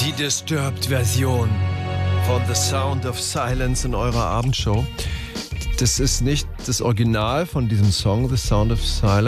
Die Disturbed-Version von The Sound of Silence in eurer Abendshow. Das ist nicht das Original von diesem Song, The Sound of Silence.